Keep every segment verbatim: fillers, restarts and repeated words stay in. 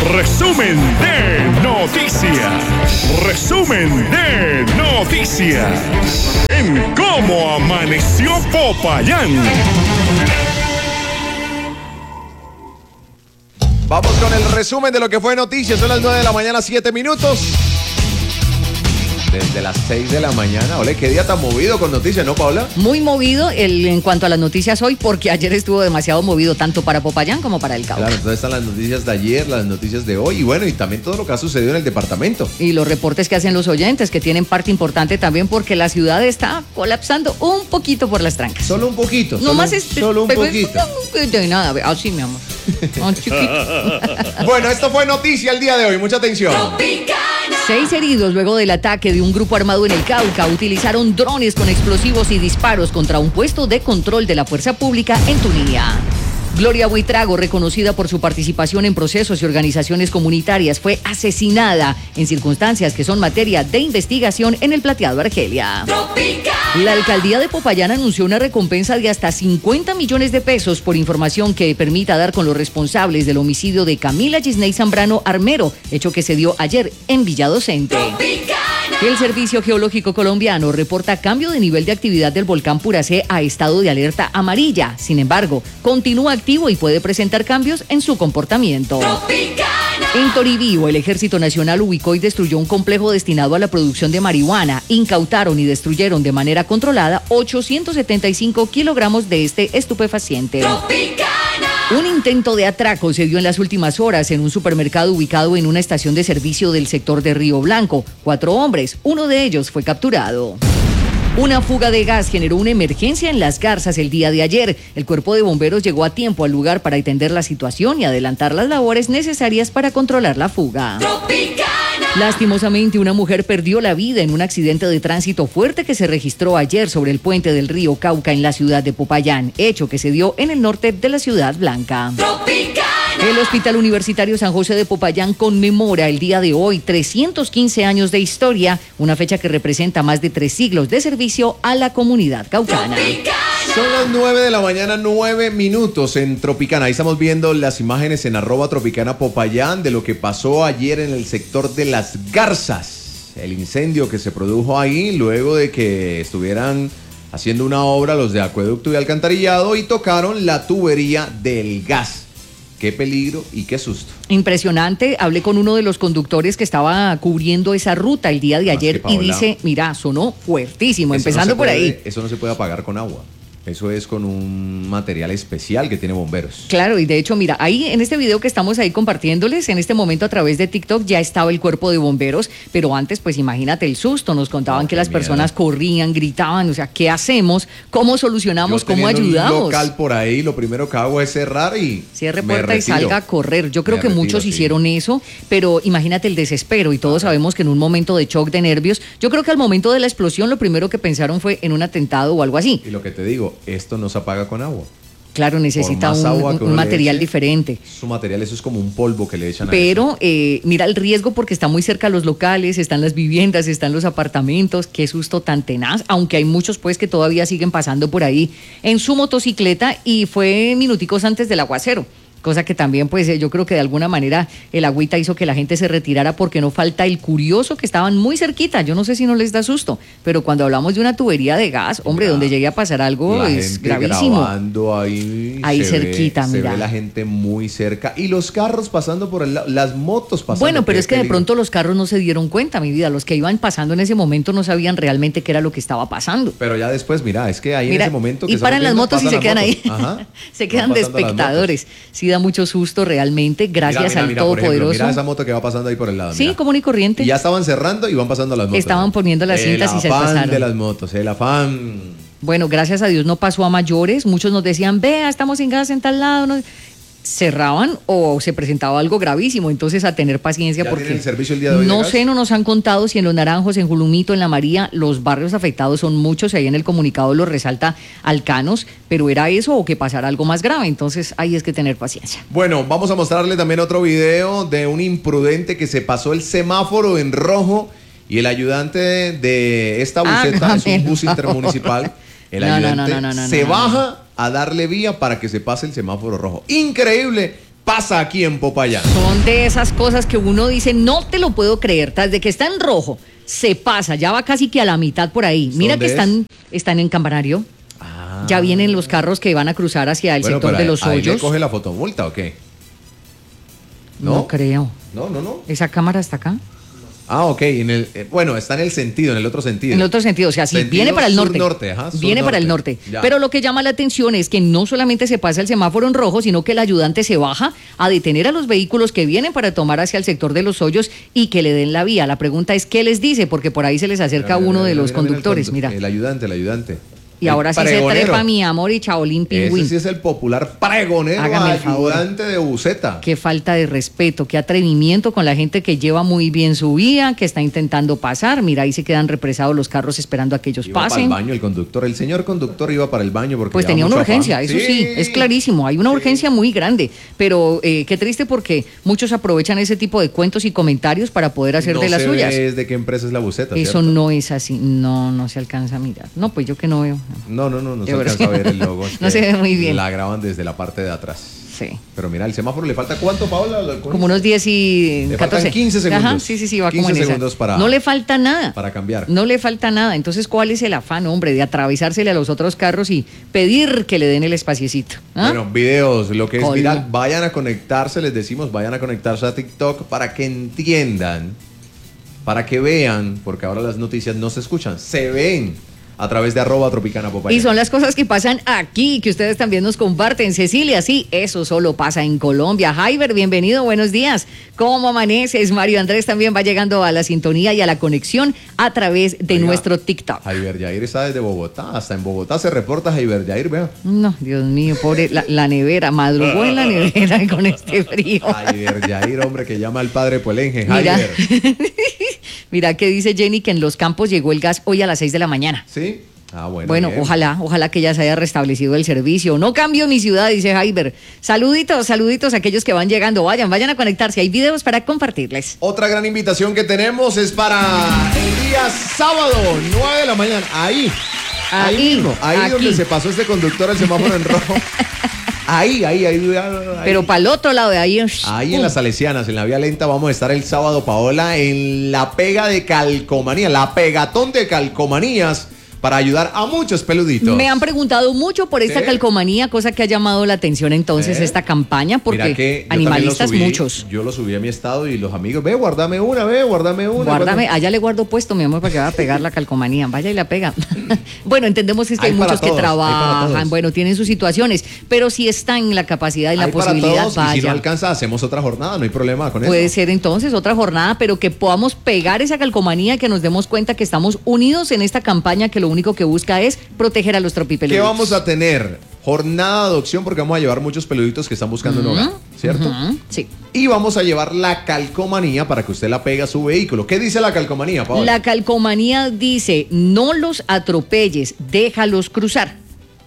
Resumen de noticias. Resumen de noticias. En cómo amaneció Popayán. Vamos con el resumen de lo que fue noticias. Son las nueve de la mañana, siete minutos. Desde las seis de la mañana. Ole, qué día tan movido con noticias, ¿no, Paola? Muy movido el, en cuanto a las noticias hoy, porque ayer estuvo demasiado movido tanto para Popayán como para el Cauca. Claro, entonces están las noticias de ayer, las noticias de hoy y bueno, y también todo lo que ha sucedido en el departamento. Y los reportes que hacen los oyentes, que tienen parte importante también porque la ciudad está colapsando un poquito por las trancas. Solo un poquito. No más es, solo un poquito. De nada, así, mi amor. Oh, bueno, esto fue noticia el día de hoy. Mucha atención. Seis heridos luego del ataque de un grupo armado en el Cauca. Utilizaron drones con explosivos y disparos contra un puesto de control de la fuerza pública en Tunía. Gloria Buitrago, reconocida por su participación en procesos y organizaciones comunitarias, fue asesinada en circunstancias que son materia de investigación en el Plateado Argelia. La alcaldía de Popayán anunció una recompensa de hasta cincuenta millones de pesos por información que permita dar con los responsables del homicidio de Camila Gisney Zambrano Armero, hecho que se dio ayer en Villadocente. El Servicio Geológico Colombiano reporta cambio de nivel de actividad del volcán Puracé a estado de alerta amarilla. Sin embargo, continúa activo y puede presentar cambios en su comportamiento. En Toribío, el Ejército Nacional ubicó y destruyó un complejo destinado a la producción de marihuana. Incautaron y destruyeron de manera controlada ochocientos setenta y cinco kilogramos de este estupefaciente. Un intento de atraco se dio en las últimas horas en un supermercado ubicado en una estación de servicio del sector de Río Blanco. Cuatro hombres, uno de ellos fue capturado. Una fuga de gas generó una emergencia en Las Garzas el día de ayer. El cuerpo de bomberos llegó a tiempo al lugar para atender la situación y adelantar las labores necesarias para controlar la fuga. Lastimosamente, una mujer perdió la vida en un accidente de tránsito fuerte que se registró ayer sobre el puente del río Cauca en la ciudad de Popayán, hecho que se dio en el norte de la Ciudad Blanca. El Hospital Universitario San José de Popayán conmemora el día de hoy trescientos quince años de historia, una fecha que representa más de tres siglos de servicio a la comunidad caucana. Son las nueve de la mañana, nueve minutos en Tropicana. Ahí estamos viendo las imágenes en arroba Tropicana Popayán de lo que pasó ayer en el sector de Las Garzas. El incendio que se produjo ahí luego de que estuvieran haciendo una obra los de acueducto y alcantarillado y tocaron la tubería del gas. Qué peligro y qué susto. Impresionante. Hablé con uno de los conductores que estaba cubriendo esa ruta el día de ayer y dice, mira, sonó fuertísimo, Eso empezando no por puede, ahí. Eso no se puede apagar con agua. Eso es con un material especial que tiene bomberos. Claro, y de hecho, mira, ahí en este video que estamos ahí compartiéndoles, en este momento a través de TikTok ya estaba el cuerpo de bomberos, pero antes, pues imagínate el susto, nos contaban no, que las miedo. personas corrían, gritaban, o sea, ¿qué hacemos? ¿Cómo solucionamos? Yo ¿Cómo ayudamos? Un local por ahí, lo primero que hago es cerrar y cierre puerta y salga a correr. Yo creo me que retiro, muchos sí. hicieron eso, pero imagínate el desespero y todos sabemos que en un momento de shock, de nervios, yo creo que al momento de la explosión lo primero que pensaron fue en un atentado o algo así. Y lo que te digo, esto no se apaga con agua. Claro, necesita un, un, un material eche, diferente. Su material, eso es como un polvo que le echan Pero, a eso. Eh, mira el riesgo porque está muy cerca los locales, están las viviendas, están los apartamentos. Qué susto tan tenaz, aunque hay muchos pues que todavía siguen pasando por ahí en su motocicleta y fue minuticos antes del aguacero. Cosa que también, pues, yo creo que de alguna manera el agüita hizo que la gente se retirara porque no falta el curioso que estaban muy cerquita. Yo no sé si no les da susto, pero cuando hablamos de una tubería de gas, hombre, mira, donde llegue a pasar algo la es gente gravísimo. Grabando ahí, ahí se cerquita, ve, mira. Se ve la gente muy cerca y los carros pasando por el lado, las motos pasando. Bueno, pero es que peligro. de pronto los carros no se dieron cuenta, mi vida. Los que iban pasando en ese momento no sabían realmente qué era lo que estaba pasando. Pero ya después, mira, es que ahí mira, en ese momento que y paran viendo, las motos y se quedan motos. ahí. Ajá. Se quedan de espectadores. Sí da mucho susto realmente, gracias mira, mira, al mira, Todopoderoso. Mira esa moto que va pasando ahí por el lado. Sí, mira. común y corriente. Y ya estaban cerrando y van pasando las motos. Estaban poniendo las cintas y se pasaron. El afán de las motos, el afán. Bueno, gracias a Dios no pasó a mayores. Muchos nos decían, vea, estamos sin gas en tal lado. No. Cerraban o se presentaba algo gravísimo, entonces a tener paciencia ¿Ya porque tienen el servicio el día de hoy no de gas? sé, no nos han contado si en Los Naranjos, en Julumito, en La María, los barrios afectados son muchos, ahí en el comunicado lo resalta Alcanos, pero era eso o que pasara algo más grave, entonces ahí es que tener paciencia. Bueno, vamos a mostrarle también otro video de un imprudente que se pasó el semáforo en rojo y el ayudante de esta buseta ah, es un bus intermunicipal. El no, ayudante no, no, no, no, se no, no, baja a darle vía para que se pase el semáforo rojo. Increíble pasa aquí en Popayán. Son de esas cosas que uno dice, no te lo puedo creer, desde que está en rojo, se pasa, ya va casi que a la mitad por ahí. Mira que están, están en Campanario. Ah. Ya vienen los carros que van a cruzar hacia el bueno, sector de los ahí, hoyos. ¿Ahí le coge la fotomulta o qué? ¿No? No creo. No, no, no. ¿Esa cámara está acá? Ah, ok. En el, eh, bueno, está en el sentido, en el otro sentido. En el otro sentido, o sea, sí, viene para el norte. Sur-norte, ajá, sur viene norte. para el norte. Ya. Pero lo que llama la atención es que no solamente se pasa el semáforo en rojo, sino que el ayudante se baja a detener a los vehículos que vienen para tomar hacia el sector de los hoyos y que le den la vía. La pregunta es, ¿qué les dice? Porque por ahí se les acerca mira, uno mira, de mira, los mira, mira conductores, el mira. El ayudante, el ayudante. Y ahora sí se trepa mi amor y chaolín pingüín. Ese sí es el popular pregonero, Hágame el favor. ayudante de buceta. Qué falta de respeto, qué atrevimiento con la gente que lleva muy bien su vía, que está intentando pasar. Mira, ahí se quedan represados los carros esperando a que ellos iba pasen. Para el baño el conductor, el señor conductor iba para el baño porque pues tenía una urgencia, afán. eso sí. sí, es clarísimo, hay una sí. urgencia muy grande, pero eh, qué triste porque muchos aprovechan ese tipo de cuentos y comentarios para poder hacer no de las se suyas. Ve de qué empresa es la buceta, Eso ¿cierto? no es así, no, no se alcanza a mirar. No, pues yo que no veo. No, no, no, no. No se alcanza a ver el logo. No se ve muy bien. La graban desde la parte de atrás. Sí. Pero mira, el semáforo le falta ¿cuánto, Paola? Como unos diez y le catorce. Faltan quince segundos. Ajá, sí, sí, sí, va como en segundos esa. para, no le falta nada. Para cambiar. No le falta nada. Entonces, ¿cuál es el afán, hombre, de atravesársele a los otros carros y pedir que le den el espaciecito? ¿Ah? Bueno, videos, lo que es Colmo. viral. Vayan a conectarse, les decimos, vayan a conectarse a TikTok para que entiendan, para que vean, porque ahora las noticias no se escuchan, se ven. A través de arroba Tropicana Popayán. Y son las cosas que pasan aquí, que ustedes también nos comparten. Cecilia, sí, eso solo pasa en Colombia. Jaiber, bienvenido, buenos días. ¿Cómo amaneces? Mario Andrés también va llegando a la sintonía y a la conexión a través de Oiga, nuestro TikTok. Jaiber Yair está desde Bogotá, hasta en Bogotá se reporta Jaiber Yair, vea. No, Dios mío, pobre, la, la nevera, madrugó en la nevera con este frío. Jaiber Yair, hombre, que llama al padre Polenje, Jaiber. Mira, mira que dice Jenny que en los campos llegó el gas hoy a las seis de la mañana. ¿Sí? Ah, bueno, bueno ojalá, ojalá que ya se haya restablecido el servicio. No cambio mi ciudad, dice Jaiber. Saluditos, saluditos a aquellos que van llegando. Vayan, vayan a conectarse. Hay videos para compartirles. Otra gran invitación que tenemos es para el día sábado, nueve de la mañana. Ahí, ahí, ahí mismo, ahí aquí. Donde se pasó este conductor el semáforo en rojo. Ahí, ahí, ahí, ahí. Pero para el otro lado de ahí. Ahí en las Salesianas, en la Vía Lenta, vamos a estar el sábado, Paola, en la pega de calcomanía, la pegatón de calcomanías, para ayudar a muchos peluditos. Me han preguntado mucho por esta ¿Sí? calcomanía, cosa que ha llamado la atención entonces ¿Eh? esta campaña, porque animalistas subí, muchos. Yo lo subí a mi estado y los amigos, ve, guárdame una, ve, guárdame una. Guárdame, guárdame. allá le guardo puesto, mi amor, para que vaya a pegar la calcomanía. Vaya y la pega. Bueno, entendemos que hay, hay muchos todos, que trabajan, bueno, tienen sus situaciones, pero si está en la capacidad y la hay posibilidad, para todos, vaya. Y si no alcanza, hacemos otra jornada, no hay problema con eso. Puede ser entonces otra jornada, pero que podamos pegar esa calcomanía, que nos demos cuenta que estamos unidos en esta campaña que lo único que busca es proteger a los tropipeluditos. ¿Qué vamos a tener? Jornada de adopción, porque vamos a llevar muchos peluditos que están buscando uh-huh, un hogar, ¿cierto? Uh-huh, sí. Y vamos a llevar la calcomanía para que usted la pegue a su vehículo. ¿Qué dice la calcomanía, Paola? La calcomanía dice, no los atropelles, déjalos cruzar.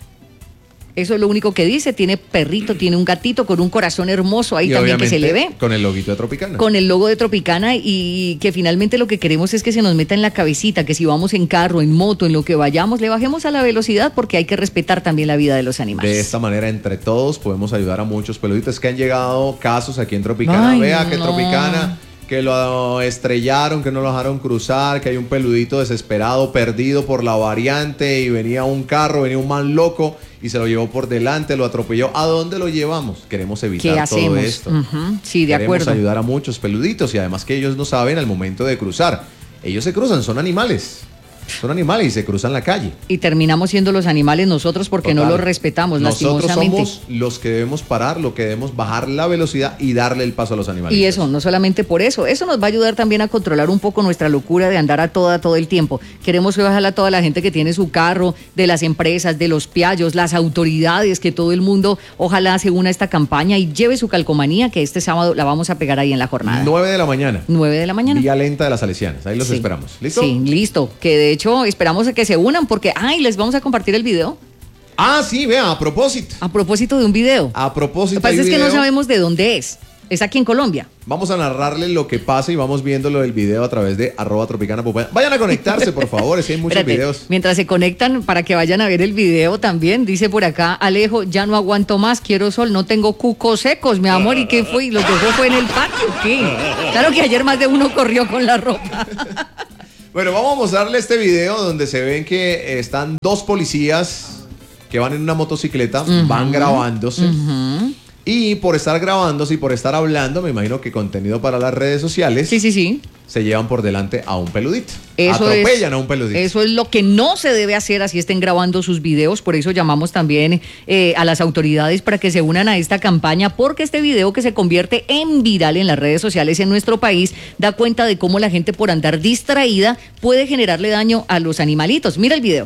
Eso es lo único que dice. Tiene perrito, tiene un gatito con un corazón hermoso ahí y también que se le ve. Con el loguito de Tropicana. Con el logo de Tropicana, y que finalmente lo que queremos es que se nos meta en la cabecita que si vamos en carro, en moto, en lo que vayamos, le bajemos a la velocidad, porque hay que respetar también la vida de los animales. De esta manera, entre todos, podemos ayudar a muchos peluditos que han llegado casos aquí en Tropicana. Ay, Vea no. que Tropicana, que lo estrellaron, que no lo dejaron cruzar, que hay un peludito desesperado, perdido por la variante, y venía un carro, venía un man loco y se lo llevó por delante, lo atropelló. ¿A dónde lo llevamos? Queremos evitar todo esto. Uh-huh. Sí, de Queremos acuerdo. Queremos ayudar a muchos peluditos, y además que ellos no saben al momento de cruzar. Ellos se cruzan, son animales. Son animales y se cruzan la calle. Y terminamos siendo los animales nosotros porque Total. no los respetamos, nosotros lastimosamente. Nosotros somos los que debemos parar, lo que debemos bajar la velocidad y darle el paso a los animales. Y eso, no solamente por eso, eso nos va a ayudar también a controlar un poco nuestra locura de andar a toda, todo el tiempo. Queremos que ojalá toda la gente que tiene su carro, de las empresas, de los piallos, las autoridades, que todo el mundo ojalá se una a esta campaña y lleve su calcomanía, que este sábado la vamos a pegar ahí en la jornada. nueve de la mañana. nueve de la mañana. Vía Lenta de las Salesianas, ahí los sí. esperamos. ¿Listo? Sí, listo. Que de hecho esperamos a que se unan porque, ay, les vamos a compartir el video. Ah, sí, vea, a propósito. A propósito de un video. A propósito Lo que pasa es que no sabemos de dónde es. Es aquí en Colombia. Vamos a narrarle lo que pasa y vamos viéndolo del video a través de arroba tropicana popayán. Vayan a conectarse, por favor, es que hay muchos Espérate, videos. Mientras se conectan, para que vayan a ver el video también, dice por acá Alejo, ya no aguanto más, quiero sol, no tengo cucos secos, mi amor, ¿y qué fue? ¿Y los dejó fue en el patio? ¿Qué? Claro que ayer más de uno corrió con la ropa. Bueno, vamos a mostrarle este video donde se ven que están dos policías que van en una motocicleta, uh-huh. van grabándose. Uh-huh. Y por estar grabándose y por estar hablando, me imagino que contenido para las redes sociales. Sí, sí, sí. Se llevan por delante a un peludito. Eso Atropellan es, a un peludito. Eso es lo que no se debe hacer, así estén grabando sus videos. Por eso llamamos también eh, a las autoridades para que se unan a esta campaña, porque este video, que se convierte en viral en las redes sociales en nuestro país, da cuenta de cómo la gente, por andar distraída, puede generarle daño a los animalitos. Mira el video.